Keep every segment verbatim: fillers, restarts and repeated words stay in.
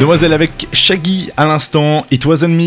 Demoiselle avec Shaggy à l'instant, It Wasn't Me.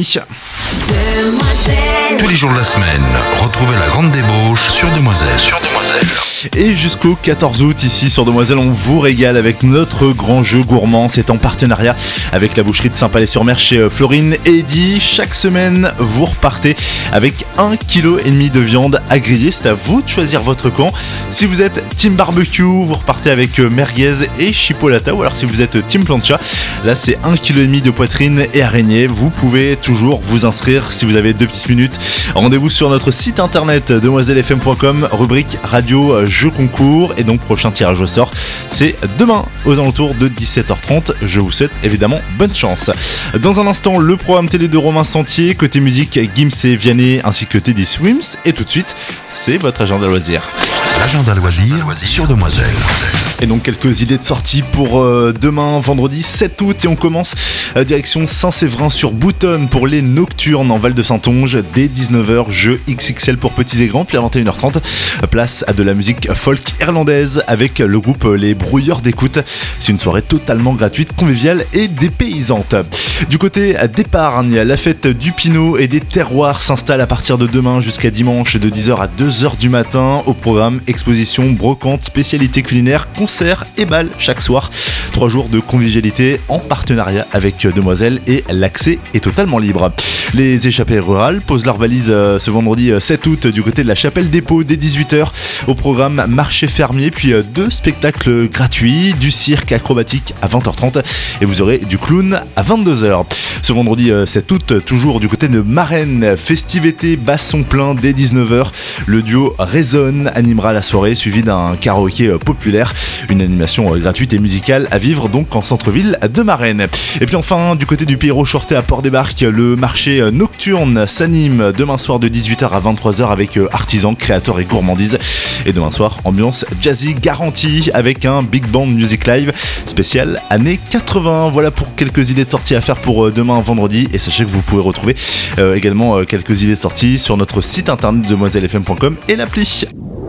Tous les jours de la semaine, retrouvez la grande débauche sur Demoiselle. Sur Demoiselle. Et jusqu'au quatorze août, ici sur Demoiselle, on vous régale avec notre grand jeu gourmand. C'est en partenariat avec la boucherie de Saint-Palais-sur-Mer chez Florine et Eddy. Chaque semaine, vous repartez avec un kilo et demi de viande à griller. C'est à vous de choisir votre camp. Si vous êtes team barbecue, vous repartez avec merguez et chipolata. Ou alors si vous êtes team plancha, là c'est un kilo et demi de poitrine et araignée. Vous pouvez toujours vous inscrire si vous avez deux petites minutes. Rendez-vous sur notre site internet demoiselle f m point com, rubrique radio jeux concours. Et donc prochain tirage au sort, c'est demain aux alentours de dix-sept heures trente. Je vous souhaite évidemment bonne chance. Dans un instant, le programme télé de Romain Sentier. Côté musique, Gims et Vianney ainsi que Teddy Swims. Et tout de suite, c'est votre agenda loisir. L'agenda loisir sur Demoiselle. Et donc quelques idées de sortie pour euh, demain vendredi sept août, et on commence euh, direction Saint-Séverin sur Boutonne pour les Nocturnes en Val-de-Saintonge dès dix-neuf heures, jeu X X L pour petits et grands. Puis à vingt et une heures trente, place à de la musique folk irlandaise avec le groupe Les Brouilleurs d'écoute. C'est une soirée totalement gratuite, conviviale et dépaysante. Du côté d'Épargne, la fête du Pinot et des terroirs s'installe à partir de demain jusqu'à dimanche de dix heures à deux heures du matin. Au programme, exposition, brocante, spécialités culinaires, concerts et bals chaque soir. Trois jours de convivialité en partenariat avec Demoiselle, et l'accès est totalement libre. Les échappées rurales posent leur valise ce vendredi sept août du côté de la Chapelle des Pots dès dix-huit heures. Au programme, marché fermier, puis deux spectacles gratuits, du cirque acrobatique à vingt heures trente et vous aurez du clown à vingt-deux heures. Ce vendredi sept août, toujours du côté de Marennes, festivité basson plein dès dix-neuf heures. Le duo Résonne animera la soirée, suivi d'un karaoké populaire. Une animation gratuite et musicale à vivre donc en centre-ville de Marennes. Et puis enfin, du côté du Pierrot-Choretais à Port-des-Barques, le marché nocturne s'anime demain soir de dix-huit heures à vingt-trois heures avec artisans, créateurs et gourmandises. Et demain soir, ambiance jazzy garantie avec un Big Band Music Live spécial années quatre-vingts. Voilà pour quelques idées de sortie à faire pour demain vendredi. Et sachez que vous pouvez retrouver euh, également euh, quelques idées de sortie sur notre site internet demoiselle f m point com et l'appli.